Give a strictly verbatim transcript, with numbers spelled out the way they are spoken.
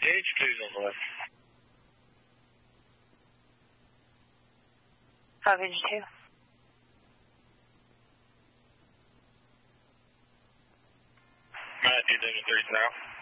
Page two's on the left. Five Page two. Matthew, three south.